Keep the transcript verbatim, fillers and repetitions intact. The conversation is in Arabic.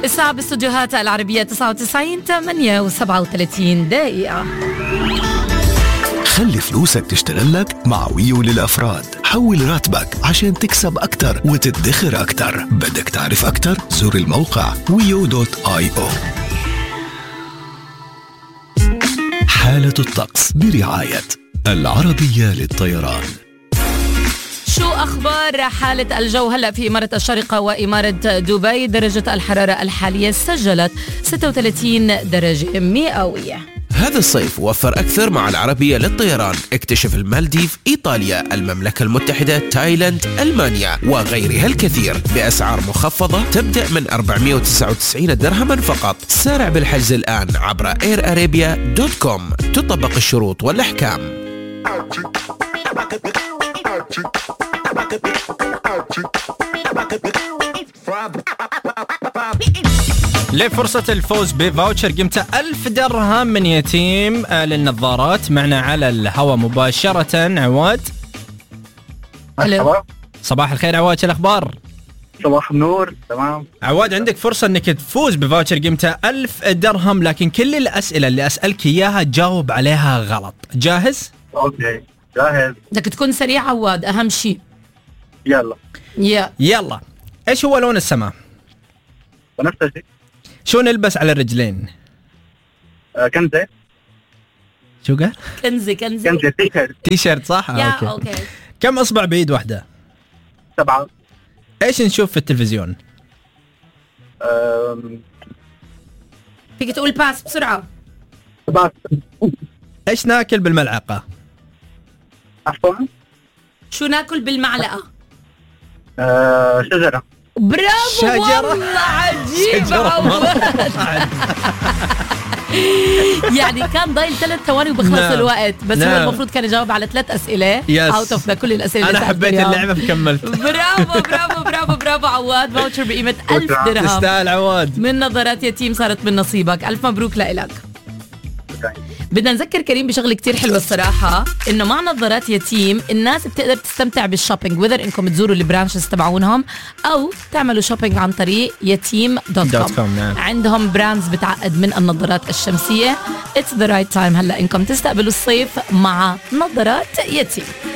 الساعة باستوديوهات العربية تسعة وتسعين ثمانية وسبعة وثلاثين دقيقة. خلي فلوسك تشتغل لك مع ويو للأفراد. حول راتبك عشان تكسب أكتر وتدخر أكتر. بدك تعرف أكتر؟ زور الموقع ويو دوت آي أو. حالة الطقس برعاية العربية للطيران. شو أخبار حالة الجو هلأ في إمارة الشارقة وإمارة دبي؟ درجة الحرارة الحالية سجلت ستة وثلاثين درجة مئوية. هذا الصيف وفر أكثر مع العربية للطيران. اكتشف المالديف، إيطاليا، المملكة المتحدة، تايلاند، ألمانيا وغيرها الكثير بأسعار مخفضة تبدأ من أربعمائة وتسعة وتسعين درهما فقط. سارع بالحجز الآن عبر اير ارابيا دوت كوم. تطبق الشروط والأحكام. لفرصة الفوز بفاوتشر قيمته ألف درهم من يتيم للنظارات. معنا على الهواء مباشرة عواد. هلو. صباح الخير عواد، شو الأخبار؟ صباح النور. تمام عواد، عندك فرصة انك تفوز بفاوتشر قيمته ألف درهم، لكن كل الأسئلة اللي أسألك إياها تجاوب عليها غلط. جاهز؟ اوكي جاهز. بدك تكون سريع عواد، أهم شيء. يلا يا يلا. ايش هو لون السماء؟ بنفسجي. شو نلبس على الرجلين؟ آه كنزة. شو قال؟ كنزي كنزي كنزة تي شيرت. تي شيرت صح؟ يا أوكي. أوكي. كم أصبع بيد واحدة؟ سبعة. ايش نشوف في التلفزيون؟ آم، فيك تقول باس بسرعة. سبعة. ايش ناكل بالملعقة؟ عفوا. شو ناكل بالمعلقة؟ آه شجرة. برافو شجرة. والله عجيب شجرة عواد. يعني كان ضايل ثلاث ثواني وبخلص نعم. الوقت، بس نعم. هو المفروض كان يجاوب على ثلاث أسئلة اوت اوف كل الأسئلة انا اللي حبيت سألتها اليوم. اللعبة فكملت. برافو برافو برافو برافو عواد. فاوتشر بقيمة ألف درهم تستاهل عواد. من نظارات يتيم صارت من نصيبك. ألف مبروك لإلك. بدنا نذكر كريم بشغله كتير حلوه الصراحه، انه مع نظارات يتيم الناس بتقدر تستمتع بالشوبينج، وذر انكم تزوروا البرانشز تبعونهم او تعملوا شوبينج عن طريق يتيم دوت كوم. نعم. عندهم براندز بتعقد من النظارات الشمسيه. اتس ذا رايت تايم هلا انكم تستقبلوا الصيف مع نظارات يتيم.